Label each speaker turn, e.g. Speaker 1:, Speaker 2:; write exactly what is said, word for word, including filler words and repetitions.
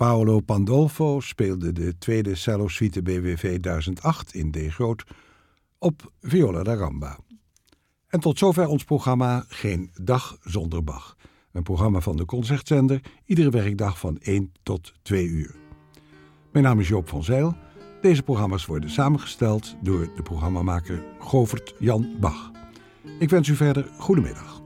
Speaker 1: Paolo Pandolfo speelde de tweede cello-suite B W V duizend acht in D groot op viola da gamba. En tot zover ons programma Geen Dag Zonder Bach. Een programma van de Concertzender, iedere werkdag van één tot twee uur. Mijn naam is Joop van Zijl. Deze programma's worden samengesteld door de programmamaker Govert Jan Bach. Ik wens u verder goedemiddag.